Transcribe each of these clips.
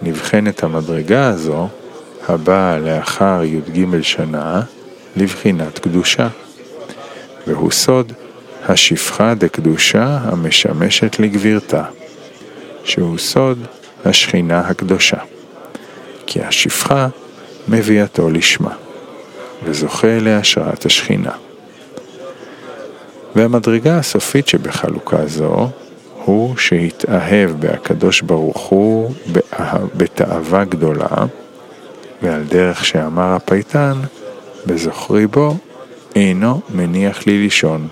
נבחנת המדרגה הזו, הבאה לאחר י"ג שנה, לבחינת קדושה. והוא סוד השפחה דקדושה המשמשת לגבירתה, שהוא סוד השכינה הקדושה. כי השפחה מביאתו לשמה, וזוכה להשראת השכינה. והמדרגה הסופית שבחלוקה זו, הוא שהתאהב בהקדוש ברוך הוא בתאווה גדולה, ועל דרך שאמר הפייטן, בזוכרי בו, אינו מניח לי לישון.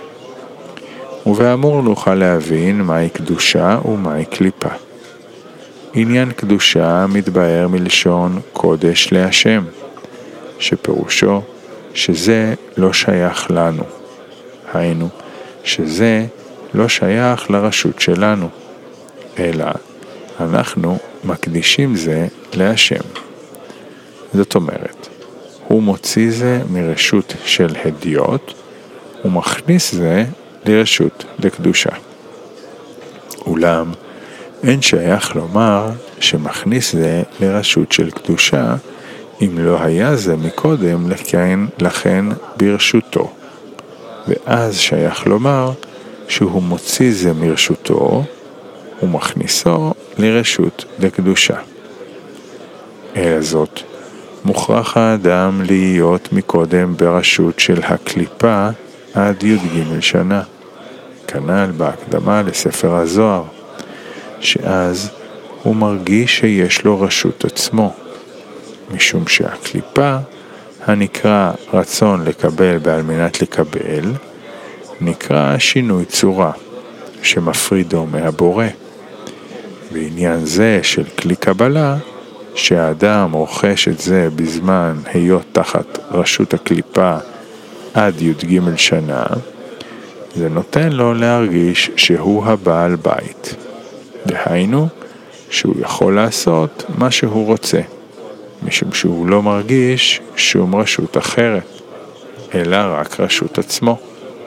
ובאמור נוכל להבין מהי קדושה ומהי קליפה. עניין קדושה מתבאר מלשון קודש להשם, שפירושו שזה לא שייך לנו. היינו, שזה לא שייך לרשות שלנו, אלא אנחנו מקדישים זה להשם. זאת אומרת, הוא מוציא זה מרשות של הדיוט, ומכניס זה לרשות לקדושה. אולם, אין שייך לומר שמכניס זה לרשות של קדושה, אם לא היה זה מקודם לכן ברשותו. ואז שייך לומר שהוא מוציא זה מרשותו, ומכניסו לרשות לקדושה. אלא זאת, מוכרח האדם להיות מקודם ברשות של הקליפה עד י"ג שנה, כנ"ל בהקדמה לספר הזוהר, שאז הוא מרגיש שיש לו רשות עצמו, משום שהקליפה, הנקרא רצון לקבל בעל מנת לקבל, נקרא שינוי צורה, שמפרידו מהבורא. בעניין זה של כלי קבלה, שהאדם רוכש את זה בזמן היות תחת רשות הקליפה עד י"ג שנה, זה נותן לו להרגיש שהוא הבעל בית. דהיינו, שהוא יכול לעשות מה שהוא רוצה, משום שהוא לא מרגיש שום רשות אחרת, אלא רק רשות עצמו.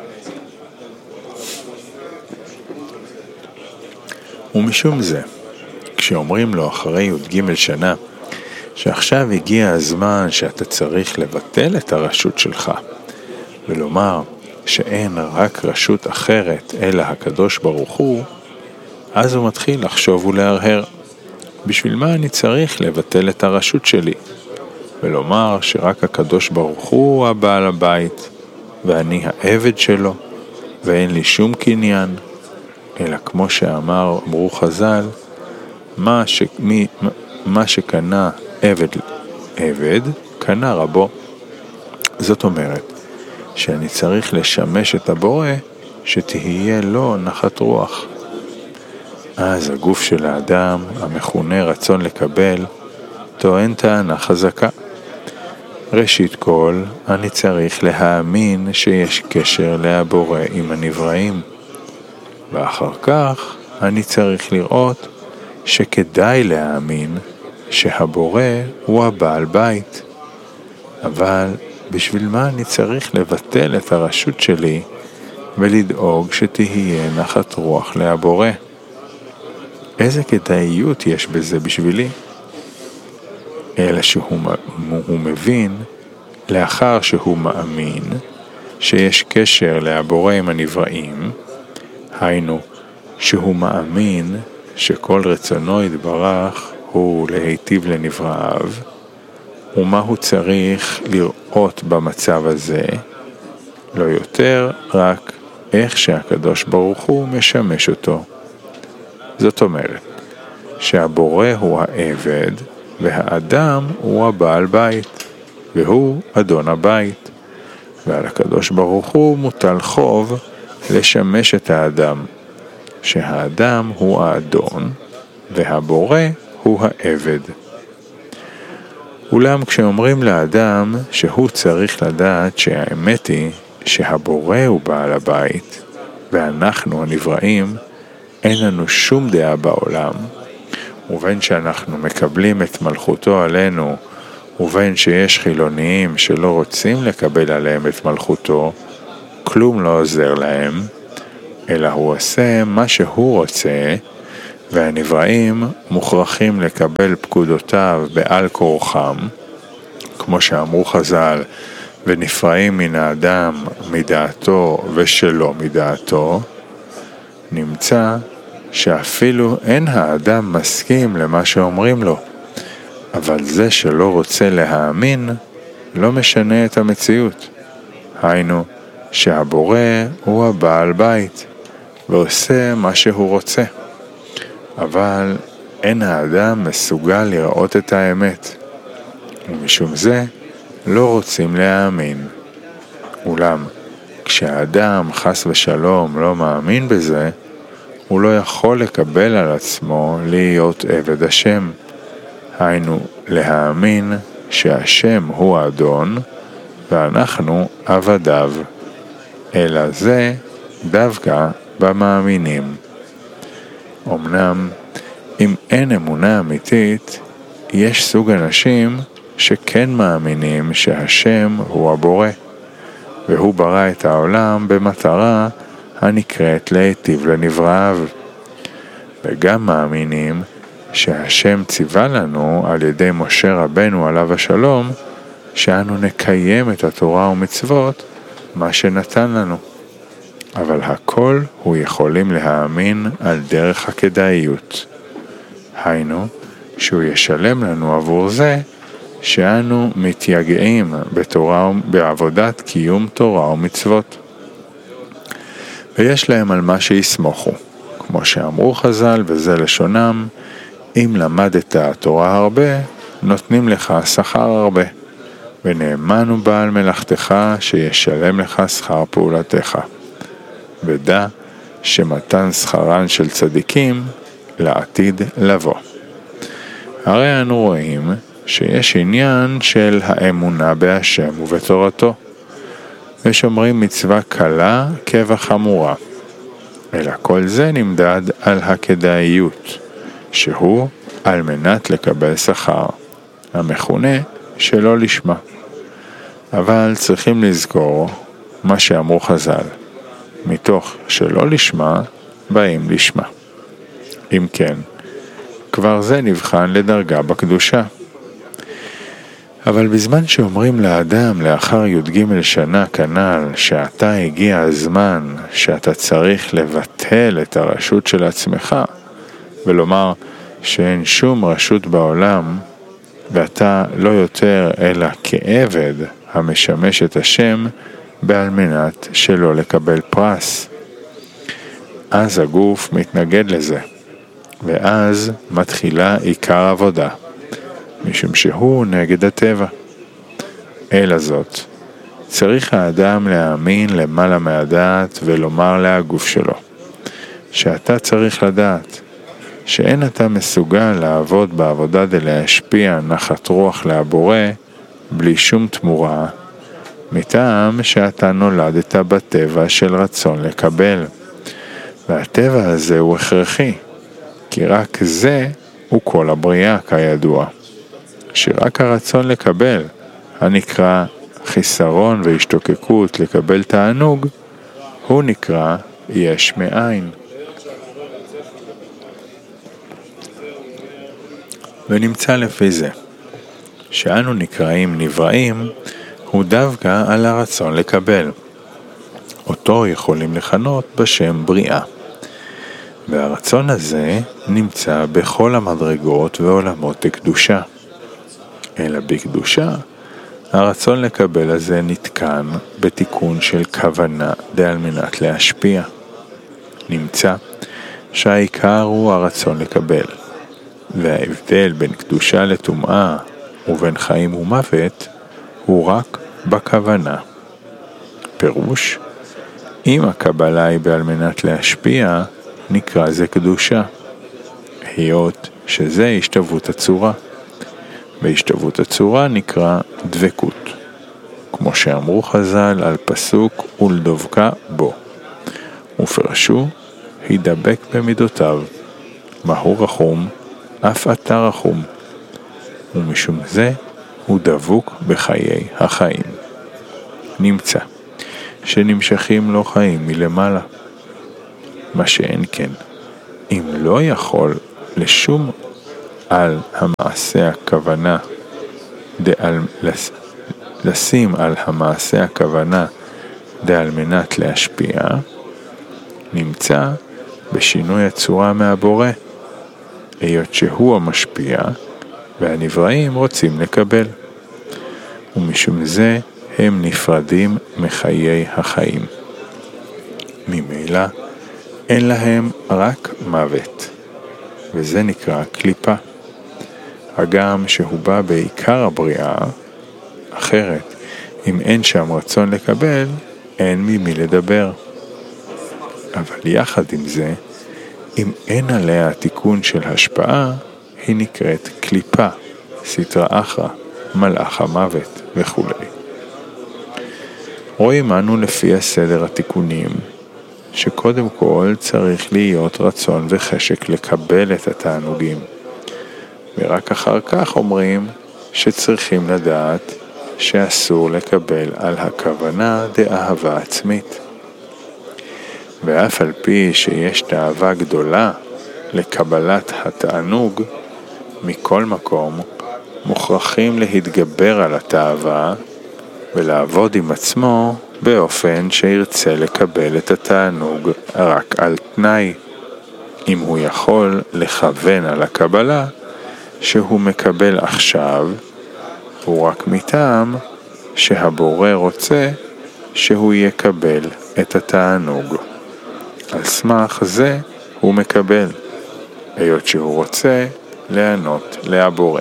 ומשום זה, כשאומרים לו אחרי י"ג שנה, שעכשיו הגיע הזמן שאתה צריך לבטל את הרשות שלך, ולומר שאין רק רשות אחרת אלא הקדוש ברוך הוא, אז הוא מתחיל לחשוב ולהרהר, בשביל מה אני צריך לבטל את הרשות שלי, ולומר שרק הקדוש ברוך הוא הבעל הבית, ואני העבד שלו, ואין לי שום קניין, אלא כמו אמרו חז"ל, מה שקנה עבד, קנה רבו. זאת אומרת, שאני צריך לשמש את הבורא, שתהיה לו נחת רוח. אז הגוף של האדם, המכונה רצון לקבל, טוען טענה חזקה. ראשית כל, אני צריך להאמין שיש קשר להבורא עם הנבראים. ואחר כך, אני צריך לראות שכדאי להאמין שהבורא הוא הבעל בית. אבל בשביל מה אני צריך לבטל את הרשות שלי ולדאוג שתהיה נחת רוח להבורא? איזה כדאיות יש בזה בשבילי? אלא שהוא מבין, לאחר שהוא מאמין, שיש קשר להבורא עם הנבראים, היינו, שהוא מאמין שכל רצונו יתברך הוא להיטיב לנבראיו, ומה הוא צריך לראות במצב הזה? לא יותר, רק איך שהקדוש ברוך הוא משמש אותו. זאת אומרת, שהבורא הוא העבד, והאדם הוא הבעל בית, והוא אדון הבית, ועל הקדוש ברוך הוא מוטל חוב לשמש את האדם, שהאדם הוא האדון, והבורא הוא העבד. אולם כשאומרים לאדם שהוא צריך לדעת שהאמת היא שהבורא הוא בעל הבית, ואנחנו הנבראים, אין לנו שום דעה בעולם, ובין שאנחנו מקבלים את מלכותו עלינו, ובין שיש חילוניים שלא רוצים לקבל עליהם את מלכותו, כלום לא עוזר להם, אלא הוא עושה מה שהוא רוצה, והנבראים מוכרחים לקבל פקודותיו בעל כורחם, כמו שאמרו חז"ל, ונפרעים מן האדם מדעתו ושלא מדעתו, נמצא שאפילו אין האדם מסכים למה שאומרים לו, אבל זה שלא רוצה להאמין לא משנה את המציאות. היינו שהבורא הוא הבעל בית ועושה מה שהוא רוצה, אבל אין האדם מסוגל לראות את האמת, ומשום זה לא רוצים להאמין. אולם כשהאדם חס ושלום לא מאמין בזה, הוא לא יכול לקבל על עצמו להיות עבד השם. היינו להאמין שהשם הוא האדון ואנחנו עבדיו, אלא זה דווקא במאמינים. אמנם אם אין אמונה אמיתית, יש סוג אנשים שכן מאמינים שהשם הוא הבורא, והוא ברא את העולם במטרה הנקראת להיטיב לנבראיו, וגם מאמינים שהשם ציווה לנו על ידי משה רבנו עליו השלום, שאנו נקיים את התורה ומצוות מה שנתן לנו. אבל הכל הוא יכולים להאמין על דרך הכדאיות. היינו, שהוא ישלם לנו עבור זה שאנו מתייגעים בעבודת קיום תורה ומצוות. ויש להם על מה שיסמוכו, כמו שאמרו חז"ל, וזה לשונם, אם למדת תורה הרבה, נותנים לך שכר הרבה, ונאמן הוא בעל מלאכתך שישלם לך שכר פעולתך. ודע שמתן שכרן של צדיקים לעתיד לבוא. הרי אנו רואים שיש עניין של האמונה בהשם ובתורתו, ושומרים מצווה קלה כבחמורה, אלא כל זה נמדד על הכדאיות, שהוא על מנת לקבל שכר, המכונה שלא לשמה. אבל צריכים לזכור מה שאמרו חז"ל, מתוך שלא לשמה באים לשמה. אם כן, כבר זה נבחן לדרגה בקדושה. אבל בזמן שאומרים לאדם לאחר י"ג שנה כנ"ל שעתה הגיע הזמן שאתה צריך לבטל את הרשות של עצמך ולומר שאין שום רשות בעולם ואתה לא יותר אלא כעבד המשמש את השם בעל מנת שלא לקבל פרס, אז הגוף מתנגד לזה, ואז מתחילה עיקר עבודה, משום שהוא נגד הטבע. אלא זאת, צריך האדם להאמין למעלה מהדעת ולומר להגוף שלו, שאתה צריך לדעת, שאין אתה מסוגל לעבוד בעבודה להשפיע נחת רוח לבורא בלי שום תמורה, מטעם שאתה נולדת בטבע של רצון לקבל. והטבע הזה הוא הכרחי, כי רק זה הוא כל הבריאה כידוע. שרק הרצון לקבל, הנקרא חיסרון והשתוקקות לקבל תענוג, הוא נקרא יש מאין. ונמצא לפי זה, שאנו נקראים נבראים, הוא דווקא על הרצון לקבל. אותו יכולים לכנות בשם בריאה. והרצון הזה נמצא בכל המדרגות ועולמות הקדושה. אלא בקדושה, הרצון לקבל הזה נתקן בתיקון של כוונה על מנת להשפיע. נמצא שהעיקר הוא הרצון לקבל, וההבדל בין קדושה לטומאה ובין חיים ומוות הוא רק בכוונה. פירוש, אם הקבלה היא בעל מנת להשפיע, נקרא זה קדושה, היות שזה השתוות הצורה. בהשתוות הצורה נקרא דבקות, כמו שאמרו חז"ל על פסוק ולדבקה בו, ופרשו הידבק במידותיו, מהו רחום, אף אתה רחום, ומשום זה הוא דבוק בחיי החיים. נמצא שנמשכים לו חיים מלמעלה, מה שאין כן, אם לא יכול לשום על המעשה הכוונה, לשים על המעשה הכוונה על מנת להשפיע, נמצא בשינוי הצורה מהבורא, היות שהוא המשפיע והנבראים רוצים לקבל, ומשום זה הם נפרדים מחיי החיים. ממילא אין להם רק מוות, וזה נקרא קליפה, הגם שהוא בא בעיקר הבריאה. אחרת, אם אין שם רצון לקבל, אין ממי לדבר. אבל יחד עם זה, אם אין עליה תיקון של השפעה, היא נקראת קליפה, סטרא אחרא, מלאך המוות וכו'. רואים אנו לפי הסדר התיקונים, שקודם כל צריך להיות רצון וחשק לקבל את התענוגים, ורק אחר כך אומרים שצריכים לדעת שאסור לקבל על הכוונה דאהבה עצמית. ואף על פי שיש תאווה גדולה לקבלת התענוג, מכל מקום מוכרחים להתגבר על התאווה ולעבוד עם עצמו באופן שירצה לקבל את התענוג רק על תנאי, אם הוא יכול לכוון על הקבלה שהוא מקבל עכשיו, הוא רק מטעם שהבורא רוצה שהוא יקבל את התענוג. על סמך זה הוא מקבל, היות שהוא רוצה לענות להבורא.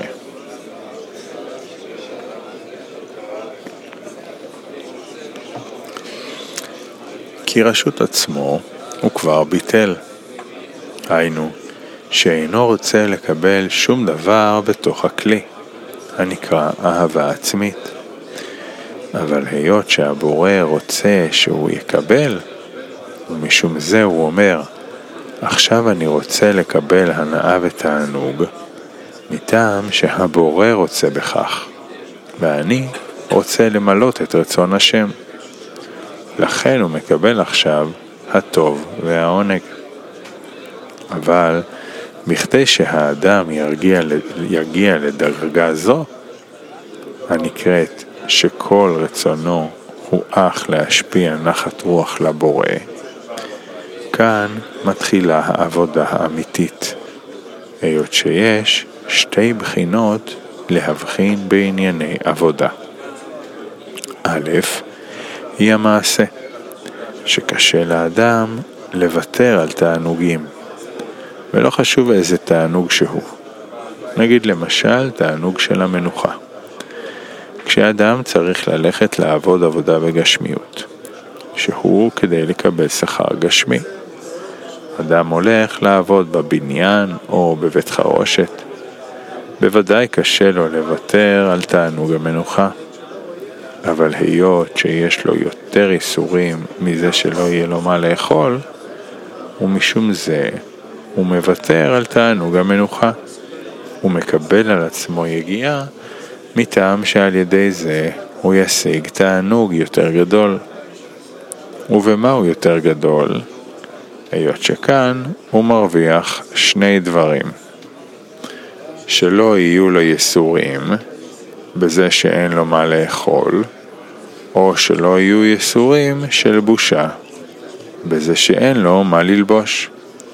כי רשות עצמו הוא כבר ביטל, היינו שאינו רוצה לקבל שום דבר בתוך הכלי, הנקרא אהבה עצמית. אבל היות שהבורא רוצה שהוא יקבל, ומשום זה הוא אומר, עכשיו אני רוצה לקבל הנאה ותענוג, מטעם שהבורא רוצה בכך, ואני רוצה למלות את רצון השם. לכן הוא מקבל עכשיו הטוב והעונג. אבל בכדי שהאדם יגיע לדרגה זו, הנקראת שכל רצונו הוא אך להשפיע נחת רוח לבורא, כאן מתחילה העבודה האמיתית, היות שיש שתי בחינות להבחין בענייני עבודה. א', היא המעשה, שקשה לאדם לוותר על תענוגים, ולא חשוב איזה תענוג שהוא. נגיד למשל תענוג של המנוחה. כשאדם צריך ללכת לעבוד עבודה בגשמיות, שהוא כדי לקבל שכר גשמי. אדם הולך לעבוד בבניין או בבית חרושת. בוודאי קשה לו לוותר על תענוג המנוחה. אבל היות שיש לו יותר איסורים מזה שלא יהיה לו מה לאכול, ומשום זה הוא מוותר על תענוג המנוחה. הוא מקבל על עצמו יגיעה מטעם שעל ידי זה הוא ישיג תענוג יותר גדול. ובמה הוא יותר גדול? היות שכאן הוא מרוויח שני דברים. שלא יהיו לו יסורים בזה שאין לו מה לאכול, או שלא יהיו יסורים של בושה בזה שאין לו מה ללבוש.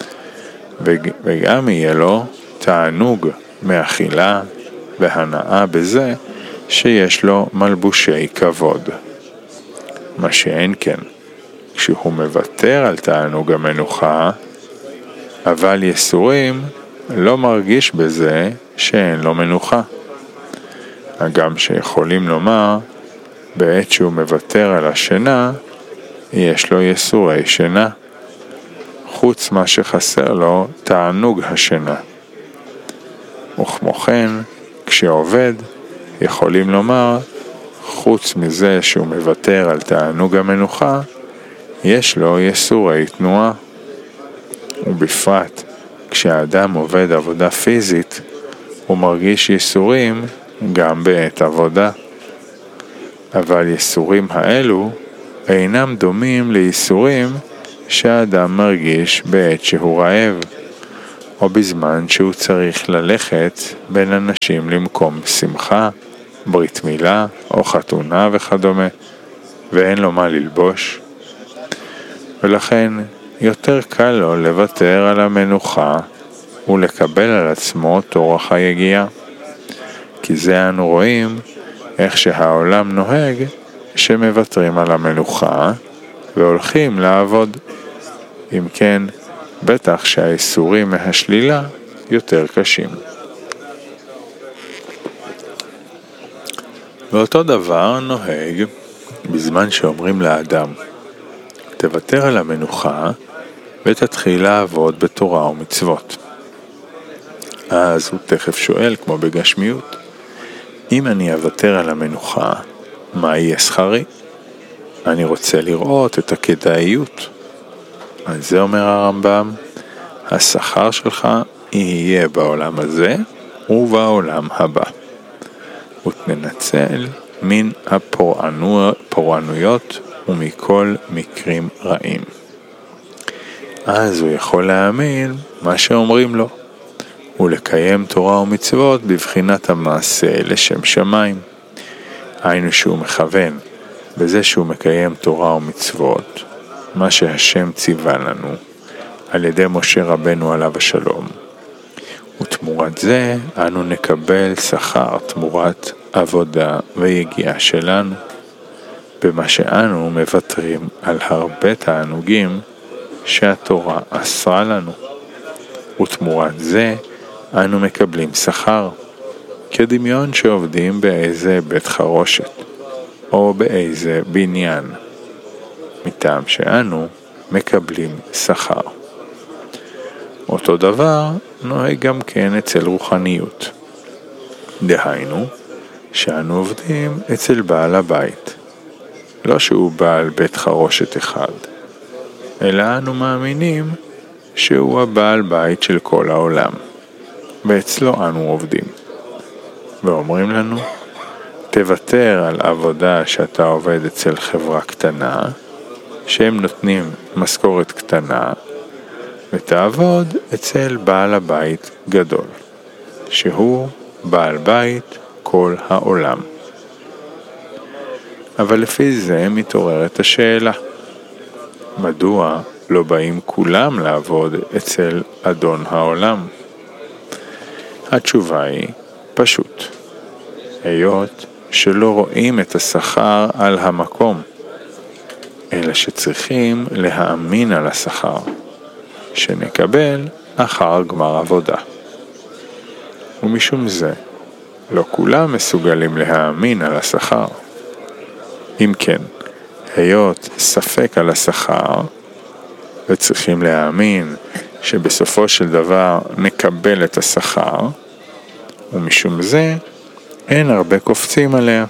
וגם יהיה לו תענוג מאכילה והנאה בזה שיש לו מלבושי כבוד. מה שאין כן, כשהוא מוותר על תענוג המנוחה, אבל יסורים לא מרגיש בזה שאין לו מנוחה. הגם שיכולים לומר, בעת שהוא מוותר על השינה, יש לו יסורי שינה, חוץ מה שחסר לו תענוג השינה. וכמו כן, כשעובד, יכולים לומר, חוץ מזה שהוא מוותר על תענוג המנוחה, יש לו יסורי תנועה. ובפרט, כשהאדם עובד עבודה פיזית, הוא מרגיש יסורים גם בעת עבודה. אבל יסורים האלו אינם דומים ליסורים שהאדם מרגיש בעת שהוא רעב, או בזמן שהוא צריך ללכת בין אנשים למקום שמחה, ברית מילה או חתונה וכדומה, ואין לו מה ללבוש. ולכן יותר קל לו לוותר על המנוחה ולקבל על עצמו את אורח היגיעה. כי זה אנו רואים איך שהעולם נוהג שמוותרים על המנוחה והולכים לעבוד. אם כן, בטח שהאיסורים מהשלילה יותר קשים. ואותו דבר נוהג בזמן שאומרים לאדם, תוותר על המנוחה ותתחיל לעבוד בתורה ומצוות. אז הוא תכף שואל, כמו בגשמיות, אם אני אוותר על המנוחה, מה יהיה שכרי? אני רוצה לראות את הכדאיות. אז זה אומר הרמב"ם, השכר שלך יהיה בעולם הזה ובעולם הבא. ותנצל מן הפורענויות ומכל מקרים רעים. אז הוא יכול להאמין מה שאומרים לו, ולקיים תורה ומצוות בבחינת המעשה לשם שמיים. היינו שהוא מכוון בזה שהוא מקיים תורה ומצוות, מה שהשם ציווה לנו, על ידי משה רבנו עליו השלום. ותמורת זה אנו נקבל שכר תמורת עבודה ויגיעה שלנו, במה שאנו מוותרים על הרבה תענוגים שהתורה אסרה לנו. ותמורת זה אנו מקבלים שכר, כדמיון שעובדים באיזה בית חרושת, או באיזה בניין, מטעם שאנו מקבלים שכר. אותו דבר נוהג גם כן אצל רוחניות. דהיינו, שאנו עובדים אצל בעל הבית, לא שהוא בעל בית חרושת אחד, אלא אנו מאמינים שהוא הבעל בית של כל העולם, ואצלו אנו עובדים. ואומרים לנו, תוותר על עבודה שאתה עובד אצל חברה קטנה, שהם נותנים משכורת קטנה, ותעבוד אצל בעל הבית גדול, שהוא בעל בית כל העולם. אבל לפי זה מתעוררת השאלה, מדוע לא באים כולם לעבוד אצל אדון העולם? התשובה היא פשוט, היות שלא רואים את השכר על המקום, אלא שצריכים להאמין על השכר, שנקבל אחר גמר עבודה. ומשום זה, לא כולם מסוגלים להאמין על השכר. אם כן, היות ספק על השכר, וצריכים להאמין שבסופו של דבר נקבל את השכר, ומשום זה אין הרבה קופצים עליה.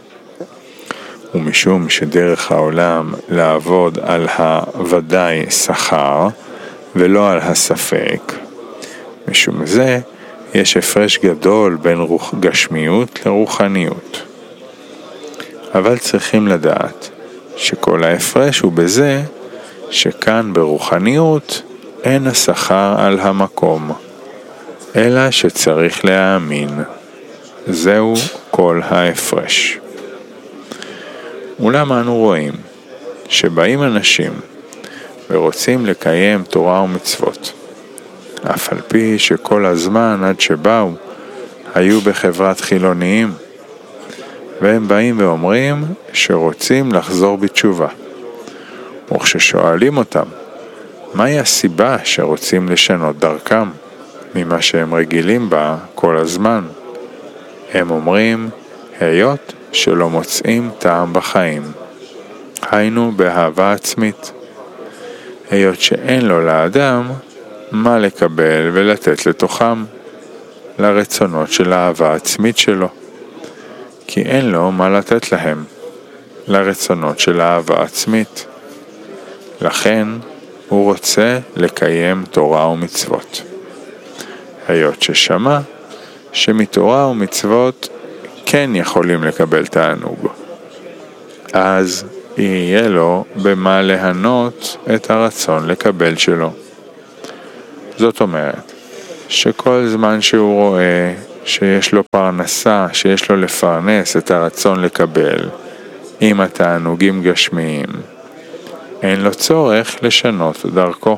ומשום שדרך העולם לעבוד על הוודאי שכר ולא על הספק, משום זה יש הפרש גדול בין גשמיות לרוחניות. אבל צריכים לדעת שכל ההפרש הוא בזה שכאן ברוחניות אין השכר על המקום, אלא שצריך להאמין. זהו כל ההפרש. אולם אנו רואים שבאים אנשים ורוצים לקיים תורה ומצוות, אף על פי שכל הזמן עד שבאו היו בחברת חילוניים, והם באים ואומרים שרוצים לחזור בתשובה. וכששואלים אותם, מהי הסיבה שרוצים לשנות דרכם ממה שהם רגילים בה כל הזמן? הם אומרים, היות שלא מוצאים טעם בחיים, היינו באהבה עצמית, היות שאין לו לאדם מה לקבל ולתת לתוכם, לרצונות של האהבה עצמית שלו, כי אין לו מה לתת להם, לרצונות של האהבה עצמית. לכן הוא רוצה לקיים תורה ומצוות. היות ששמע שמתורה ומצוות כן יכולים לקבל תענוג, אז יהיה לו במה להנות את הרצון לקבל שלו. זאת אומרת, שכל זמן שהוא רואה שיש לו פרנסה, שיש לו לפרנס את הרצון לקבל עם התענוגים גשמיים, אין לו צורך לשנות דרכו.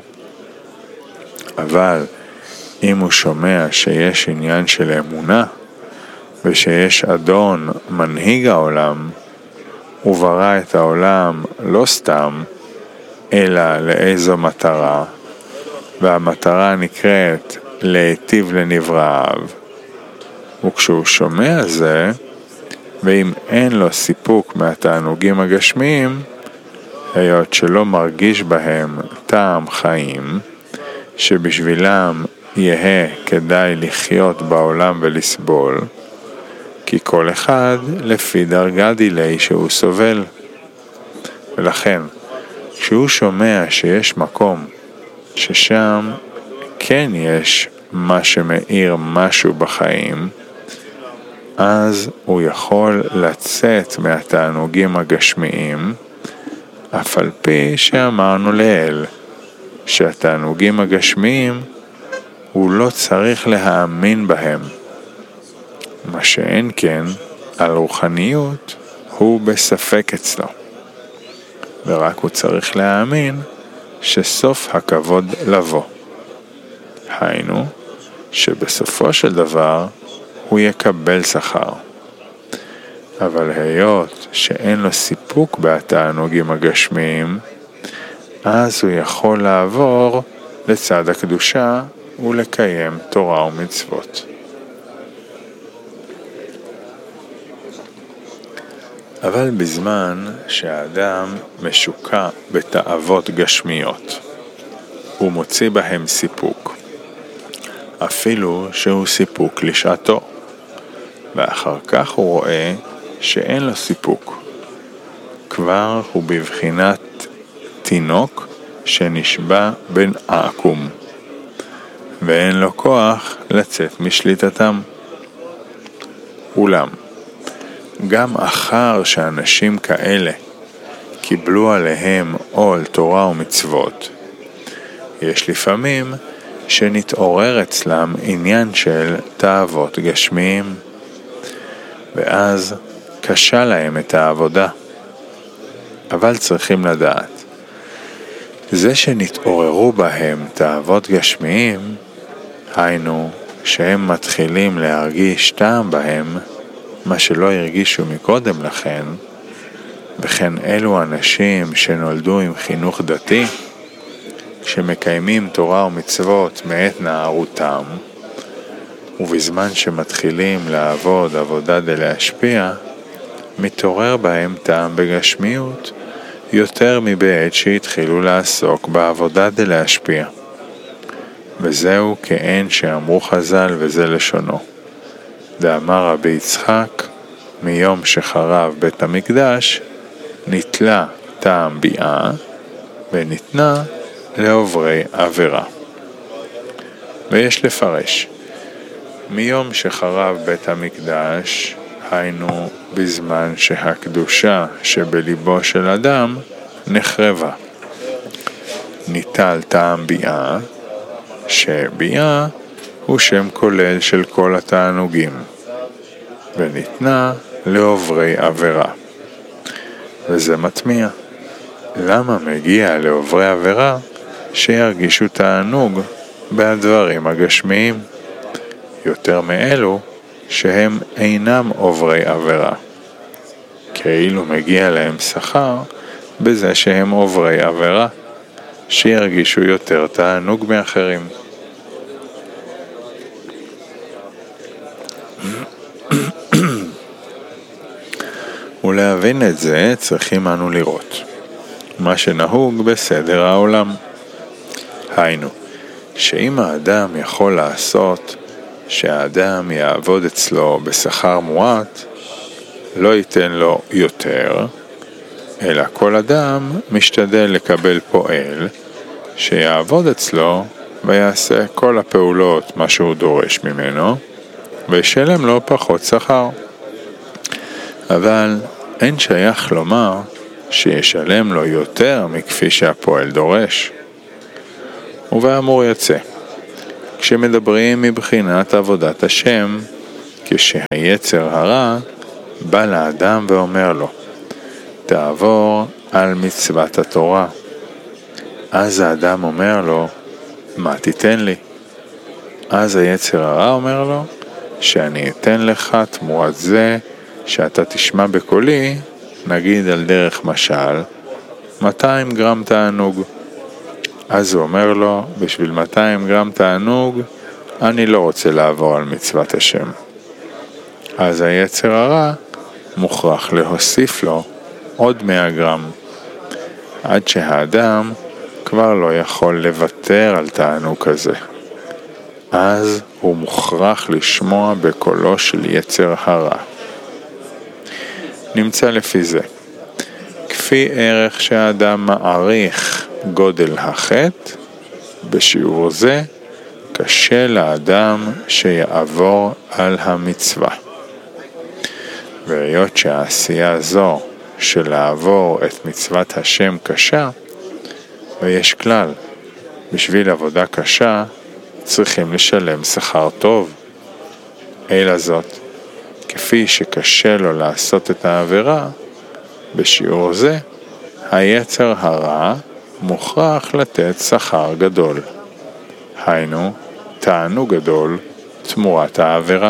אבל אם הוא שומע שיש עניין של אמונה, ושיש אדון מנהיג העולם, הוא ברא את העולם לא סתם, אלא לאיזו מטרה, והמטרה נקראת להיטיב לנבראיו. וכשהוא שומע זה, ואם אין לו סיפוק מהתענוגים הגשמיים, היות שלא מרגיש בהם טעם חיים, שבשבילם יהיה כדאי לחיות בעולם ולסבול, כי כל אחד לפי דרגה דילי שהוא סובל. ולכן, כשהוא שומע שיש מקום ששם כן יש מה שמאיר משהו בחיים, אז הוא יכול לצאת מהתענוגים הגשמיים, אף על פי שאמרנו לאל, שהתענוגים הגשמיים הוא לא צריך להאמין בהם. מה שאין כן, על רוחניות הוא בספק אצלו. ורק הוא צריך להאמין שסוף הכבוד לבוא. היינו, שבסופו של דבר הוא יקבל שכר. אבל היות שאין לו סיפוק בתענוגים הגשמיים, אז הוא יכול לעבור לצד הקדושה ולקיים תורה ומצוות. אבל בזמן שהאדם משוקע בתאוות גשמיות, הוא מוציא בהם סיפוק, אפילו שהוא סיפוק לשעתו, ואחר כך הוא רואה שאין לו סיפוק. כבר הוא בבחינת תינוק שנשבע בין עקום, ואין לו כוח לצאת משליטתם. אולם, גם אחר שאנשים כאלה קיבלו עליהם עול תורה ומצוות, יש לפעמים שנתעורר אצלם עניין של תאוות גשמיים, ואז קשה להם את העבודה. אבל צריכים לדעת, זה שנתעוררו בהם תאוות גשמיים, היינו שהם מתחילים להרגיש טעם בהם, מה שלא הרגישו מקודם לכן, וכן אלו אנשים שנולדו עם חינוך דתי, שמקיימים תורה ומצוות מעת נערותם, ובזמן שמתחילים לעבוד עבודה דלהשפיע, מתעורר בהם טעם בגשמיות יותר מבעת שהתחילו לעסוק בעבודה דלהשפיע. וזהו כאין שאמרו חז"ל, וזה לשונו. דאמר רבי יצחק, מיום שחרב בית המקדש, נתלה טעם ביאה, וניתנה לעוברי עבירה. ויש לפרש, מיום שחרב בית המקדש, היינו בזמן שהקדושה שבליבו של אדם נחרבה. ניטל טעם ביאה, שביאה הוא שם כולל של כל התענוגים, וניתנה לעוברי עבירה. וזה מטמיע. למה מגיע לעוברי עבירה שירגישו תענוג בדברים הגשמיים, יותר מאלו שהם אינם עוברי עבירה? כאילו מגיע להם שכר בזה שהם עוברי עבירה, שירגישו יותר תענוג מאחרים. ולהבין את זה צריכים אנו לראות מה שנהוג בסדר העולם. היינו, שאם האדם יכול לעשות שהאדם יעבוד אצלו בשכר מועט, לא ייתן לו יותר, אלא כל אדם משתדל לקבל פועל שיעבוד אצלו ויעשה כל הפעולות מה שהוא דורש ממנו, וישלם לו פחות שכר. אבל אין שייך לומר שישלם לו יותר מכפי שהפועל דורש. ובאמור יצא, כשמדברים מבחינת עבודת השם, כשהיצר הרע בא לאדם ואומר לו, תעבור על מצוות התורה. אז האדם אומר לו, מה תיתן לי? אז היצר הרע אומר לו, שאני אתן לך תמורת זה שאתה תשמע בקולי, נגיד על דרך משל, 200 גרם תענוג. אז הוא אומר לו, בשביל 200 גרם תענוג, אני לא רוצה לעבור על מצוות השם. אז היצר הרע מוכרח להוסיף לו עוד 100 גרם, עד שהאדם כבר לא יכול לוותר על תענוג כזה. אז הוא מוכרח לשמוע בקולו של יצר הרע. נמצא לפי זה, כפי ערך שהאדם מעריך גודל החטא, בשיעור זה קשה לאדם שיעבור על המצווה. והיות שהעשייה זו של לעבור את מצוות השם קשה, ויש כלל, בשביל עבודה קשה צריכים לשלם שכר טוב. אלא זאת, כפי שקשה לו לעשות את העבירה, בשיעור זה היצר הרע מוכרח לתת שכר גדול. היינו, תענוג גדול תמורת העבירה.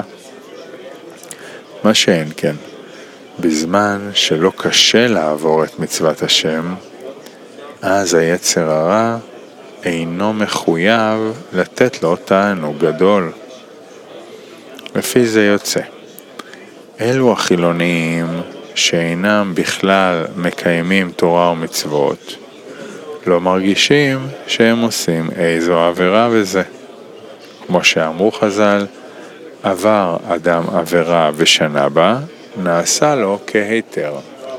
מה שאין כן, בזמן שלא קשה לעבור את מצוות השם, אז היצר הרע אינו מחויב לתת לו תענוג גדול. לפי זה יוצא, אלו החילוניים שאינם בכלל מקיימים תורה ומצוות, לא מרגישים שהם עושים איזו עבירה בזה. כמו שאמרו חז"ל, עבר אדם עבירה ושנה בה, נעשה לו כהיתר.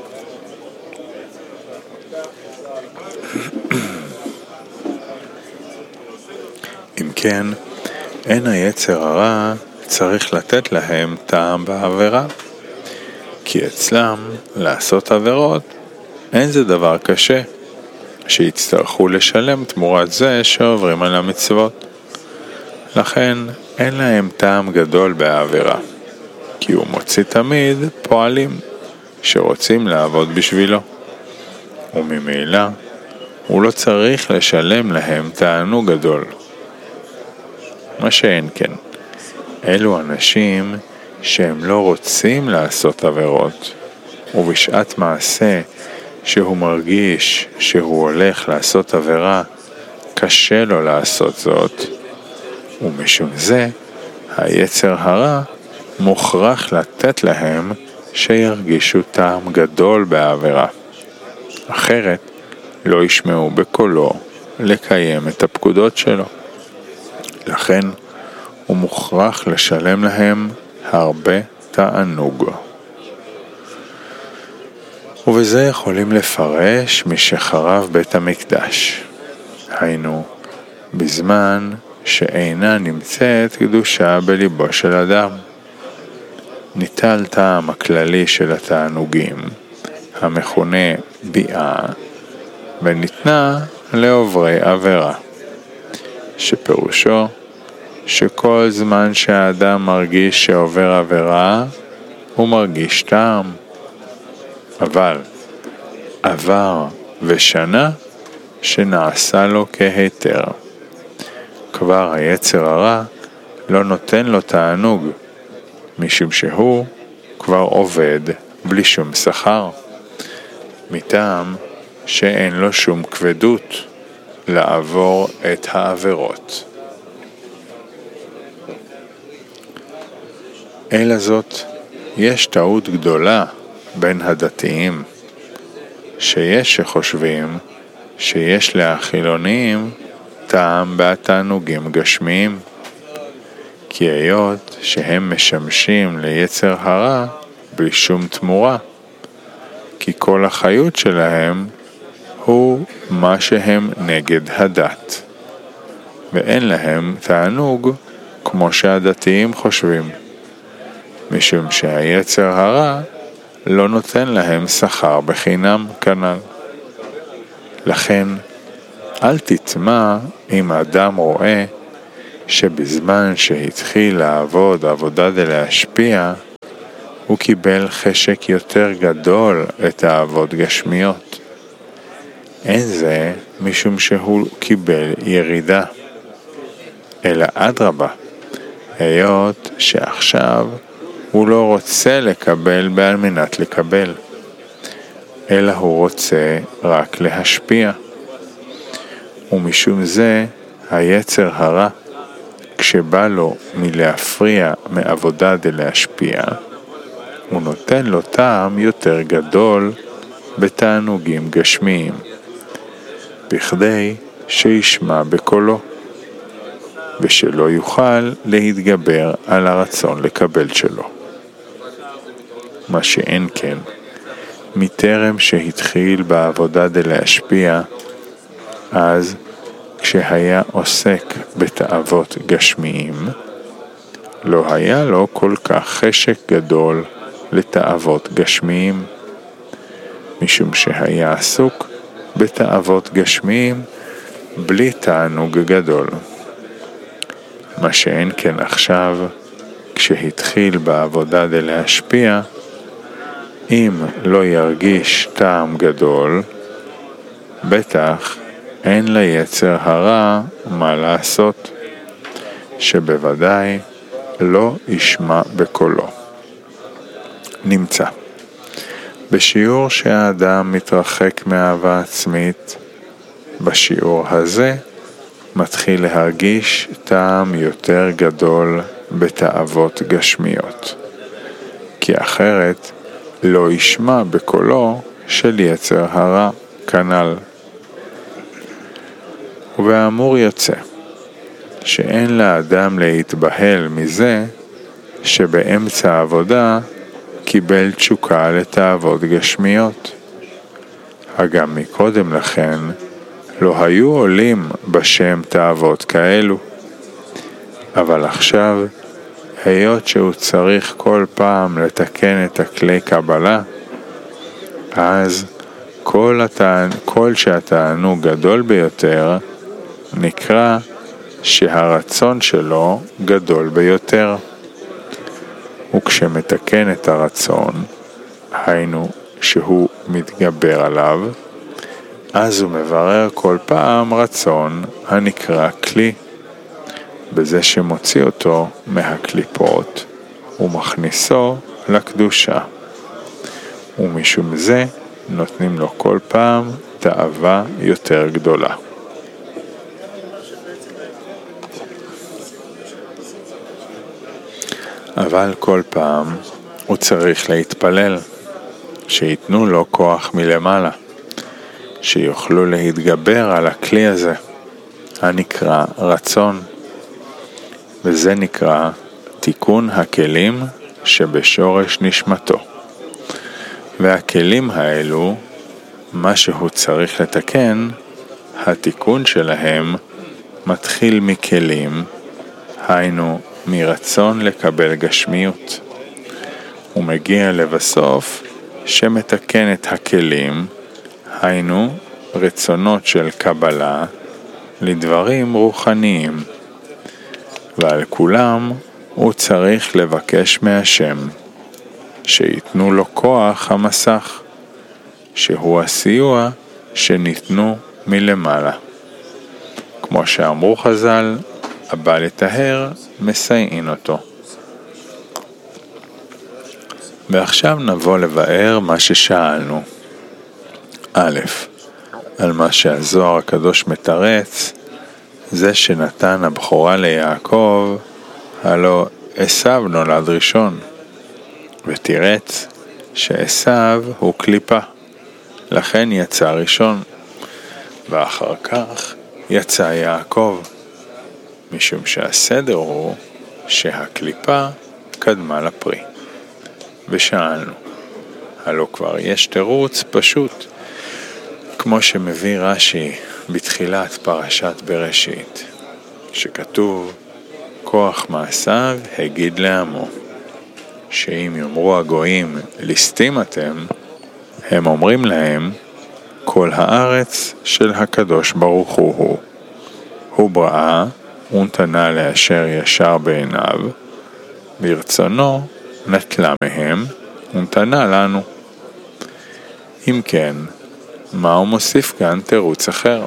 אם כן, אין היצר הרע צריך לתת להם טעם בעבירה, כי אצלם לעשות עבירות אין זה דבר קשה, שיצטרכו לשלם תמורת זה שעוברים על המצוות. לכן אין להם טעם גדול בעבירה, כי הוא מוציא תמיד פועלים שרוצים לעבוד בשבילו, וממילא הוא לא צריך לשלם להם תענוג גדול. מה שאין כן, אלו אנשים שהם לא רוצים לעשות עבירות, ובשעת מעשה שהוא מרגיש שהוא הולך לעשות עבירה, קשה לו לעשות זאת, ומשום זה היצר הרע מוכרח לתת להם שירגישו טעם גדול בעבירה. אחרת לא ישמעו בקולו לקיים את הפקודות שלו. לכן הוא מוכרח לשלם להם הרבה תענוג. ובזה יכולים לפרש משחרב בית המקדש. היינו, בזמן שאינה נמצאת קדושה בליבו של אדם. ניטל טעם הכללי של התענוגים, המכונה ביאה, וניתנה לעוברי עבירה, שפירושו שכל זמן שהאדם מרגיש שעובר עבירה, הוא מרגיש טעם. אבל עבר ושנה שנעשה לו כהיתר. כבר היצר הרע לא נותן לו תענוג, משום שהוא כבר עובד בלי שום שכר, מטעם שאין לו שום כבדות לעבור את העבירות. אלא זאת, יש טעות גדולה בין הדתיים, שיש שחושבים שיש לחילונים טעם בתענוגים גשמיים, כי היות שהם משמשים ליצר הרע בלי שום תמורה, כי כל החיות שלהם הוא מה שהם נגד הדת, ואין להם תענוג כמו שהדתיים חושבים, משום שהיצר הרע לא נותן להם שכר בחינם כנ"ל. לכן אל תטמע אם אדם רואה שבזמן שהתחיל לעבוד עבודה דלהשפיע, הוא קיבל חשק יותר גדול לתאוות גשמיות. אין זה משום שהוא קיבל ירידה, אלא אדרבה, היות שעכשיו הוא לא רוצה לקבל בעל מנת לקבל, אלא הוא רוצה רק להשפיע. ומשום זה היצר הרע, כשבא לו מלהפריע מעבודה דלהשפיע, הוא נותן לו טעם יותר גדול בתענוגים גשמיים, בכדי שישמע בקולו, ושלא יוכל להתגבר על הרצון לקבל שלו. מה שאין כן, מטרם שהתחיל בעבודה דלהשפיע, אז כשהיה עוסק בתאוות גשמיים, לא היה לו כל כך חשק גדול לתאוות גשמיים, משום שהיה עסוק בתאוות גשמיים בלי תענוג גדול. מה שאין כן עכשיו, כשהתחיל בעבודה דלהשפיע, אם לא ירגיש טעם גדול, בטח אין ליצר הרע מה לעשות, שבוודאי לא ישמע בקולו. נמצא בשיעור שהאדם מתרחק מאהבה עצמית, בשיעור הזה מתחיל להרגיש טעם יותר גדול בתאוות גשמיות, כי אחרת לא ישמע בקולו של יצר הרע כנ"ל. ובאמור יוצא שאין לאדם להתבהל מזה שבאמצע העבודה קיבל תשוקה לתאוות גשמיות. הגם מקודם לכן לא היו עולים בשם תאוות כאלו, אבל עכשיו, היות שהוא צריך כל פעם לתקן את הכלי קבלה, אז כל שהתענוג גדול ביותר, נקרא שהרצון שלו גדול ביותר. וכשמתקן את הרצון, היינו שהוא מתגבר עליו, אז הוא מברר כל פעם רצון הנקרא כלי, בזה שמוציא אותו מהקליפות ומכניסו לקדושה. ומשום זה נותנים לו כל פעם תאווה יותר גדולה. אבל כל פעם הוא צריך להתפלל, שיתנו לו כוח מלמעלה, שיוכלו להתגבר על הכלי הזה, הנקרא רצון. וזה נקרא תיקון הכלים שבשורש נשמתו. והכלים האלו, מה שהוא צריך לתקן, התיקון שלהם מתחיל מכלים, היינו מרצון לקבל גשמיות. הוא מגיע לבסוף שמתקן את הכלים, היינו רצונות של קבלה לדברים רוחניים, ועל כולם הוא צריך לבקש מהשם שיתנו לו כוח המסך, שהוא הסיוע שניתנו מלמעלה. כמו שאמרו חז"ל, הבא לטהר מסייעין אותו. ועכשיו נבוא לבאר מה ששאלנו. א', על מה שהזוהר הקדוש מתרץ, זה שנתן הבכורה ליעקב, הלא עשיו נולד ראשון, ותירץ שעשיו הוא קליפה, לכן יצא ראשון, ואחר כך יצא יעקב, משום שהסדר הוא שהקליפה קדמה לפרי. ושאלנו, הלא כבר יש תירוץ פשוט, כמו שמביא רש"י בתחילת פרשת בראשית, שכתוב, כוח מעשיו הגיד לעמו, שאם יאמרו הגויים ליסטים אתם, הם אומרים להם, כל הארץ של הקדוש ברוך הוא, הוא בראה ונתנה לאשר ישר בעיניו, ברצונו נטלה מהם ונתנה לנו. אם כן, מה הוא מוסיף כאן תירוץ אחר?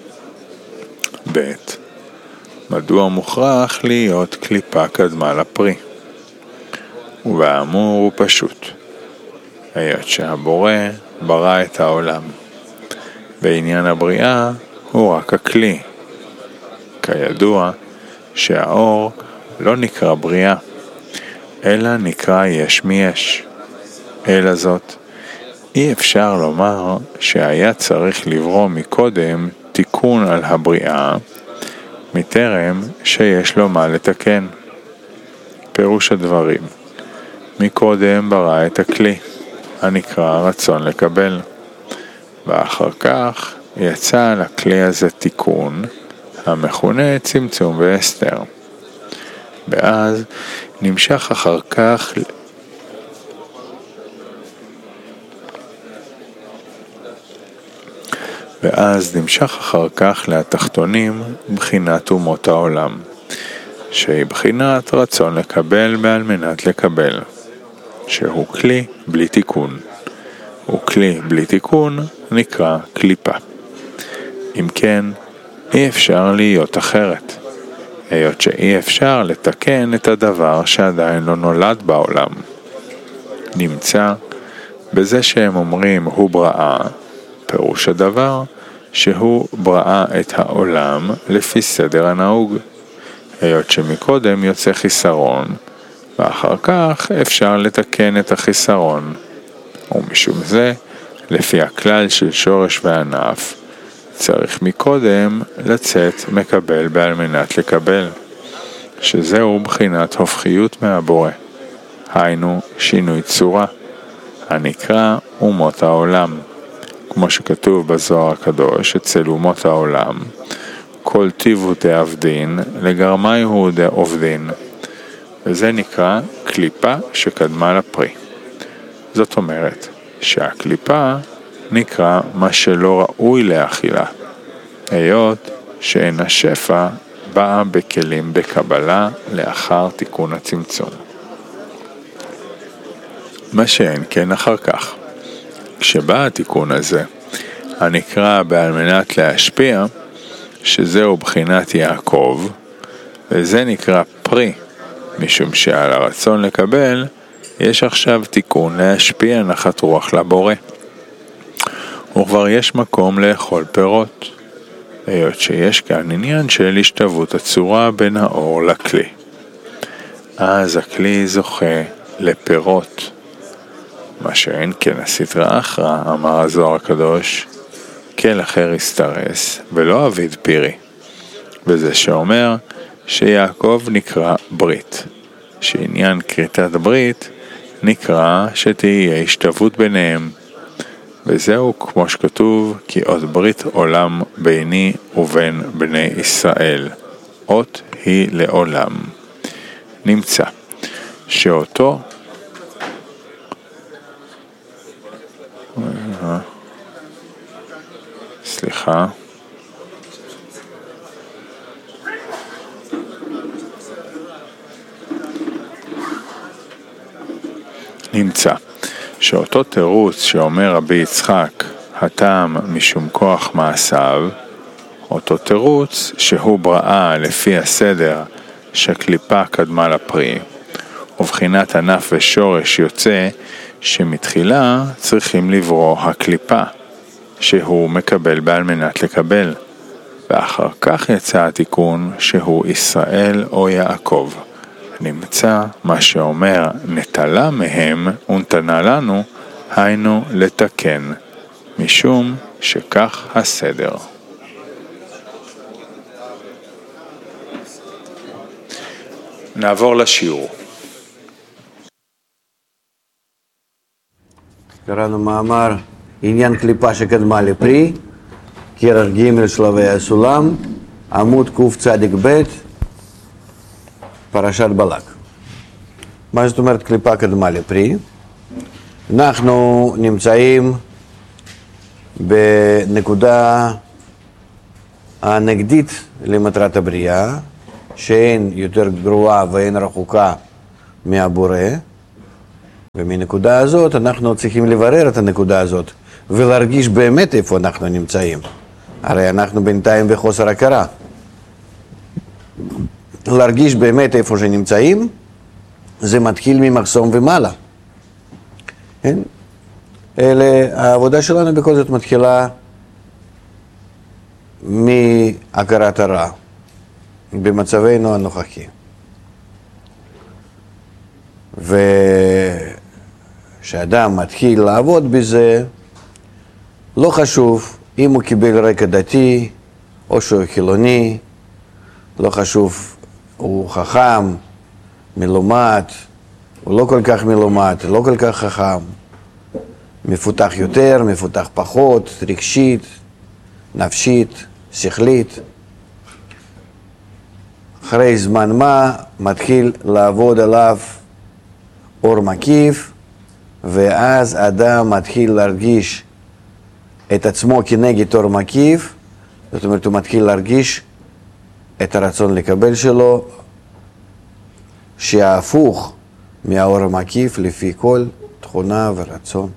ב' מדוע מוכרח להיות קליפה קדמה לפרי? ובאמור הוא פשוט, היות שהבורא ברא את העולם. בעניין הבריאה הוא רק הכלי. כידוע שהאור לא נקרא בריאה, אלא נקרא יש מיש. אלא זאת, אי אפשר לומר שהיה צריך לברוא מקודם תיקון על הבריאה, מטרם שיש לו מה לתקן. פירוש הדברים, מקודם ברא את הכלי, הנקרא רצון לקבל, ואחר כך יצא לכלי הזה תיקון, המכונה צמצום והסתר. ואז נמשך אחר כך לתחתונים בחינת אומות העולם, שהיא בחינת רצון לקבל בעל מנת לקבל, שהוא כלי בלי תיקון. וכלי בלי תיקון נקרא קליפה. אם כן, אי אפשר להיות אחרת, היות שאי אפשר לתקן את הדבר שעדיין לא נולד בעולם. נמצא בזה שהם אומרים הוא בראה, פירוש הדבר שהוא בראה את העולם לפי סדר הנהוג, היות שמקודם יוצא חיסרון, ואחר כך אפשר לתקן את החיסרון. ומשום זה, לפי הכלל של שורש וענף, צריך מקודם לצאת מקבל בעל מנת לקבל, שזהו בחינת הופכיות מהבורא, היינו שינוי צורה, הנקרא אומות העולם. כמו שכתוב בזוהר הקדוש אצל אומות העולם, כל טיבו דעבדין לגרמי הוא דעובדין, וזה נקרא קליפה שקדמה לפרי. זאת אומרת שהקליפה נקרא מה שלא ראוי לאכילה, היות שאין השפע באה בכלים בקבלה לאחר תיקון הצמצום. מה שאין כן אחר כך, כשבא התיקון הזה, הנקרא בעל מנת להשפיע, שזהו בחינת יעקב, וזה נקרא פרי, משום שעל הרצון לקבל, יש עכשיו תיקון להשפיע נחת רוח לבורא. וכבר יש מקום לאכול פירות, היות שיש כאן עניין של השתוות הצורה בין האור לכלי. אז הכלי זוכה לפירות. מה שאין כן הסתרא אחרא, אמר הזוהר הקדוש, כל אחר יסתרס ולא אביד פירי. וזה שאומר שיעקב נקרא ברית, שעניין כריתת ברית נקרא שתהיה השתוות ביניהם. וזהו כמו שכתוב, כי אות ברית עולם ביני ובין בני ישראל, אות היא לעולם. נמצא שאותו נמצא שאותו תירוץ שאומר רבי יצחק, הטעם משום כוח מעשיו, אותו תירוץ שהוא בראה לפי הסדר שקליפה קדמה לפרי, ובחינת ענף ושורש יוצא שמתחילה צריכים לברוא הקליפה, שהוא מקבל בעל מנת לקבל, ואחר כך יצא התיקון שהוא ישראל או יעקב. נמצא מה שאומר נטלה מהם ונתנה לנו, היינו לתקן, משום שכך הסדר. נעבור לשיעור. קראנו מאמר עניין קליפה שקדמה לפרי, כרך ג' שלבי הסולם, עמוד קצ"ב, פרשת בלק. מה זאת אומרת קליפה קדמה לפרי? אנחנו נמצאים בנקודה הנגדית למטרת הבריאה, שאין יותר גרועה ואין רחוקה מהבורא, ומנקודה הזאת אנחנו צריכים לברר את הנקודה הזאת, ולהרגיש באמת איפה אנחנו נמצאים. הרי אנחנו בינתיים בחוסר הכרה. להרגיש באמת איפה שנמצאים, זה מתחיל ממחסום ומעלה. כן? העבודה שלנו בכל זאת מתחילה מהכרת הרע, במצבנו הנוכחי. ושאדם מתחיל לעבוד בזה, לא חשוב אם הוא קיבל רקע דתי או שהוא חילוני, לא חשוב, הוא חכם, מלומד, הוא לא כל כך מלומד, לא כל כך חכם, מפותח יותר, מפותח פחות, רגשית, נפשית, שכלית. אחרי זמן מה מתחיל לעבוד עליו אור מקיף, ואז אדם מתחיל להרגיש את עצמו כנגד אור מקיף, זאת אומרת הוא מתחיל להרגיש את הרצון לקבל שלו, שההפוך מהאור המקיף לפי כל תכונה ורצון.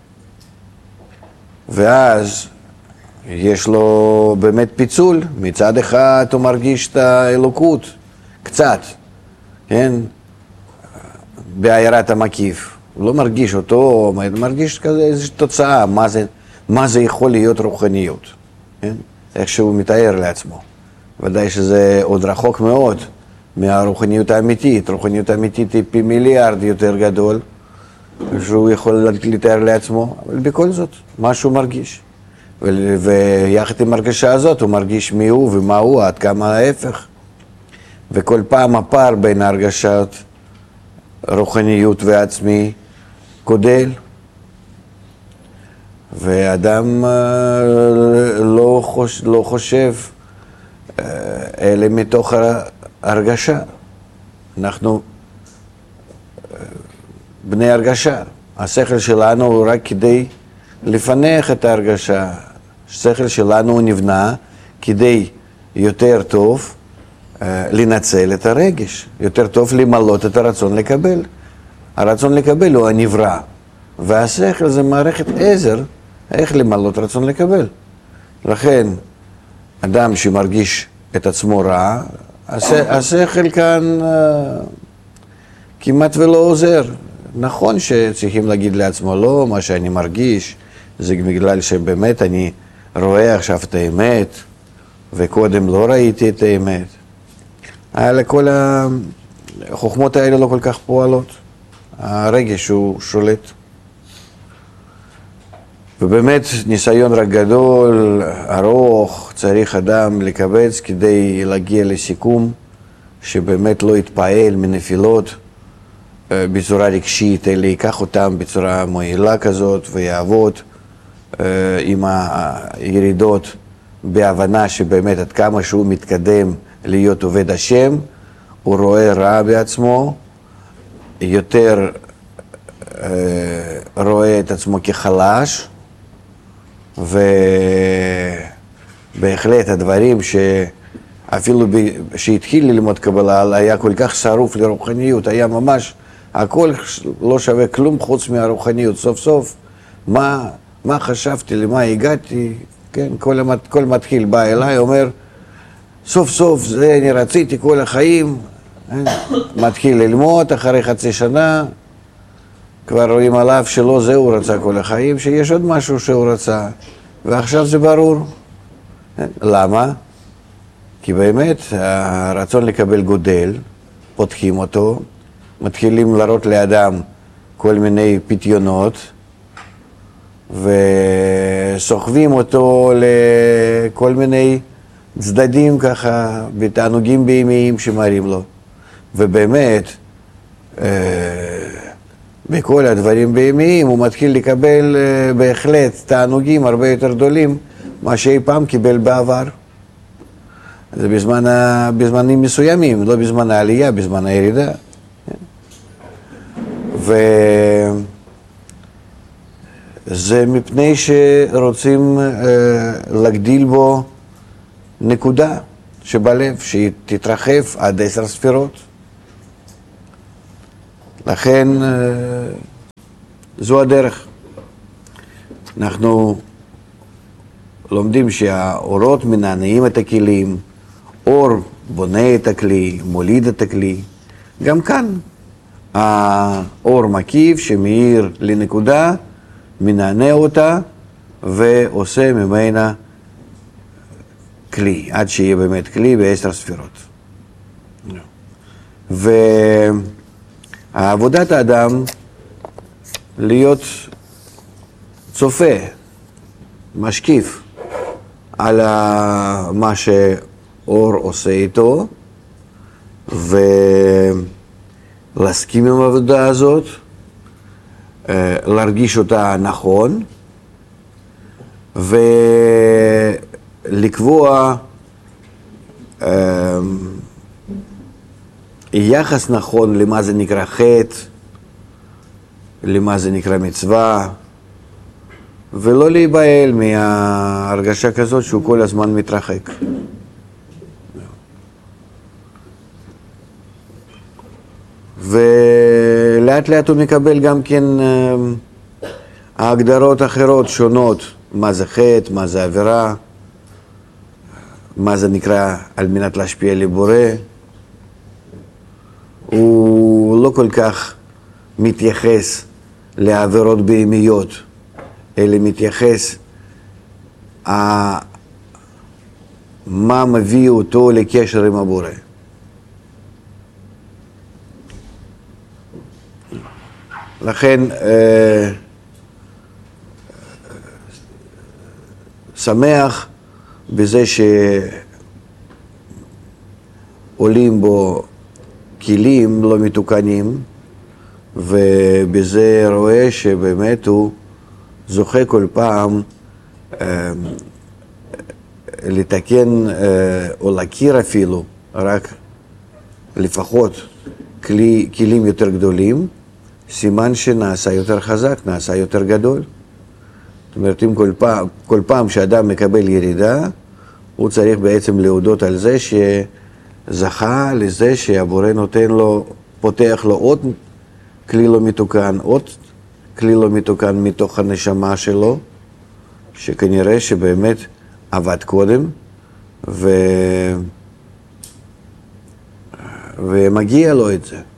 ואז יש לו באמת פיצול, מצד אחד הוא מרגיש את האלוקות, קצת, כן? בעיירת המקיף. הוא לא מרגיש אותו, הוא מרגיש כזה איזושהי תוצאה, מה זה יכול להיות רוחניות, כן? איך שהוא מתאר לעצמו. ודאי שזה עוד רחוק מאוד מהרוחניות האמיתית. רוחניות האמיתית היא פי מיליארד יותר גדול, שהוא יכול לתאר לעצמו, אבל בכל זאת, מה שהוא מרגיש. ויחד עם הרגשה הזאת הוא מרגיש מי הוא ומה הוא, עד כמה ההפך. וכל פעם הפער בין הרגשת רוחניות ועצמי גודל. ואדם לא חושב אלה מתוך הרגשה. אנחנו בני הרגשה. השכל שלנו הוא רק כדי לפנח את ההרגשה. השכל שלנו הוא נבנה כדי יותר טוב לנצל את הרגש, יותר טוב למלות את הרצון לקבל. הרצון לקבל הוא הנברא, והשכל זה מערכת עזר איך למלות רצון לקבל. לכן אדם שמרגיש את עצמו רע, השכל כאן כמעט ולא עוזר. נכון שצריכים להגיד לעצמו, לא, מה שאני מרגיש זה בגלל שבאמת אני רואה עכשיו את האמת, וקודם לא ראיתי את האמת. אבל כל החוכמות האלה לא כל כך פועלות. הרגש הוא שולט. ובאמת ניסיון רק גדול, ארוך, צריך אדם לקבץ כדי להגיע לסיכום שבאמת לא יתפעל מנפילות בצורה רגשית, אלא ייקח אותם בצורה מועילה כזאת ויעבוד עם הירידות בהבנה שבאמת עד כמה שהוא מתקדם להיות עובד השם, הוא רואה רע בעצמו, יותר רואה את עצמו כחלש, ובהחלט הדברים שאפילו שהתחיל ללמוד קבלה היה כל כך שרוף לרוחניות, היה ממש הכל לא שווה כלום חוץ מהרוחניות. סוף סוף מה חשבתי, למה הגעתי, כן? כל מתחיל בא אליי, אומר סוף סוף זה אני רציתי כל החיים, מתחיל ללמוד, אחרי חצי שנה כבר רואים עליו שלא זה הוא רצה כל החיים, שיש עוד משהו שהוא רצה, ועכשיו זה ברור. למה? כי באמת הרצון לקבל גודל, פותחים אותו, מתחילים להראות לאדם כל מיני פתיונות, וסוחבים אותו לכל מיני צדדים ככה, בתענוגים בהמיים שמראים לו. ובאמת, בכל הדברים בהמיים הוא מתחיל לקבל בהחלט תענוגים הרבה יותר גדולים מה שאי פעם קיבל בעבר. זה בזמנים מסוימים, לא בזמן העלייה, בזמן הירידה. וזה מפני שרוצים להגדיל בו נקודה, שבלב, שהיא תתרחב עד 10 ספירות. לכן זו הדרך. אנחנו לומדים שהאורות מנענעים את הכלים, אור בונה את הכלי, מוליד את הכלי. גם כאן האור מקיף שמאיר לנקודה, מנענע אותה ועושה ממנה כלי, עד שיהיה באמת כלי ב10 ספירות. ועבודת האדם להיות צופה, משקיף על מה שאור עושה איתו, ולהסכים עם העבודה הזאת, להרגיש אותה נכון, ולקבוע יחס נכון למה זה נקרא חטא, למה זה נקרא מצווה, ולא להיבהל מההרגשה כזאת שהוא כל הזמן מתרחק. ולאט לאט הוא מקבל גם כן ההגדרות אחרות שונות, מה זה חטא, מה זה עבירה, מה זה נקרא על מנת להשפיע לבורא. הוא לא כל כך מתייחס לעבירות בהמיות, אלא מתייחס מה מביא אותו לקשר עם הבורא. לכן שמח בזה שעולים בו כלים לא מתוקנים, ובזה רואה שבאמת הוא זוכה כל פעם לתקן או להכיר אפילו רק לפחות כלים יותר גדולים, סימן שנעשה יותר חזק, נעשה יותר גדול. זאת אומרת, אם כל פעם שאדם מקבל ירידה, הוא צריך בעצם להודות על זה שזכה לזה שהבורא נותן לו, פותח לו עוד כלי לא מתוקן, עוד כלי לא מתוקן מתוך הנשמה שלו, שכנראה שבאמת עבד קודם, ומגיע לו את זה.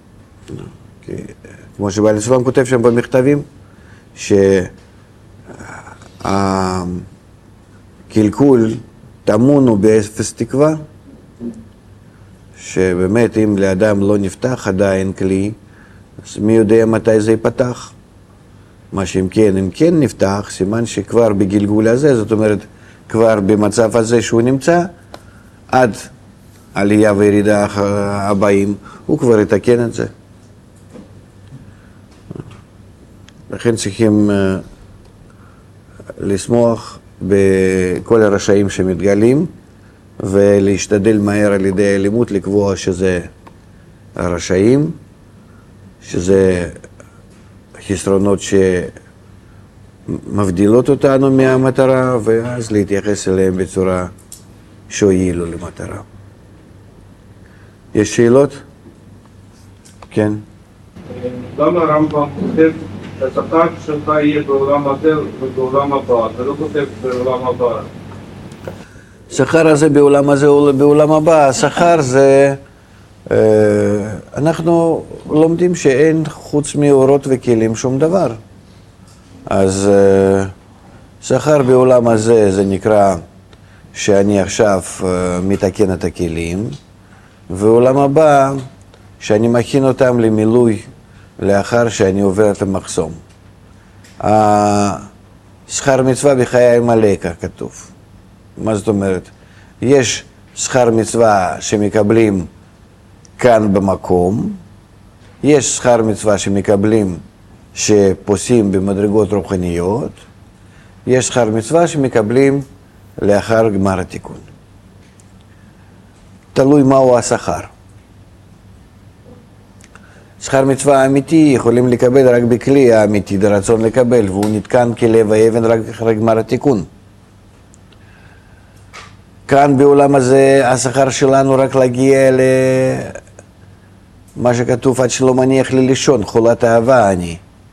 כמו שבעל הסולם כותב שם במכתבים, שהקלקול טמון הוא באפס תקווה, שבאמת אם לאדם לא נפתח עדיין כלי, אז מי יודע מתי זה ייפתח. מה שאם כן נפתח, סימן שכבר בגלגול הזה, זאת אומרת, כבר במצב הזה שהוא נמצא, עד עלייה וירידה הבאים, הוא כבר יתקן את זה. לכן צריכים לשמוח בכל הרשעים שמתגלים, ולהשתדל מהר על ידי הלימוד לקבוע שזה הרשעים, שזה חסרונות שמבדילות אותנו מהמטרה, ואז להתייחס אליהם בצורה שהועילו למטרה. יש שאלות? כן. למה הרמב"ם כותב שהשכר שלך יהיה בעולם הזה ובעולם הבא, אתה לא כותב בעולם הבא? השכר הזה בעולם הזה ובעולם הבא, השכר זה, אנחנו לומדים שאין חוץ מאורות וכלים שום דבר. אז שכר בעולם הזה זה נקרא שאני עכשיו מתקן את הכלים, ועולם הבא שאני מכין אותם למילוי לאחר שאני עובר את המחסום. שכר מצווה בחיי מלאקה כתוב. מה זאת אומרת? יש שכר מצווה שמקבלים כאן במקום, יש שכר מצווה שמקבלים שפוסים במדרגות רוחניות, יש שכר מצווה שמקבלים לאחר גמר התיקון. תלוי מהו השכר. שכר מצווה האמיתי יכולים לקבל רק בכלי האמיתי ברצון לקבל, והוא נתקן כלב האבן רק אחרי גמר התיקון. כאן בעולם הזה השכר שלנו רק להגיע למה שכתוב עד שלא מניח לי לישון, חולת אהבה אני.